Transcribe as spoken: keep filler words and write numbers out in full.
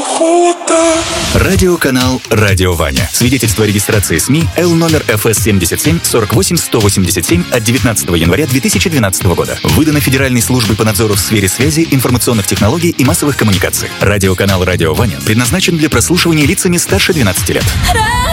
охота. Радиоканал «Радио Ваня». Свидетельство о регистрации СМИ Л номер эф эс семьдесят семь сорок восемь сто восемьдесят семь от девятнадцатого января две тысячи двенадцатого года. Выдано Федеральной службой по надзору в сфере связи, информационных технологий и массовых коммуникаций. Радиоканал «Радио Ваня» предназначен для прослушивания лицами старше двенадцати лет.